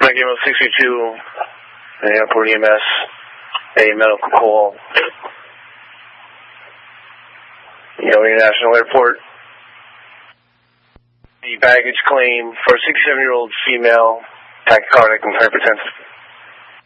Game 632, the airport EMS, a medical call. International Airport. The baggage claim for a 67-year-old female, tachycardic and hypertensive.